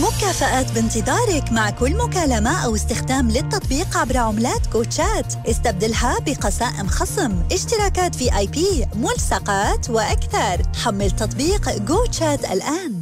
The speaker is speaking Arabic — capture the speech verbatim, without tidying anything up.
مكافآت بانتظارك مع كل مكالمة أو استخدام للتطبيق عبر عملات جوتشات. استبدلها بقسائم خصم، اشتراكات في آي بي، ملصقات وأكثر. حمل تطبيق جوتشات الآن.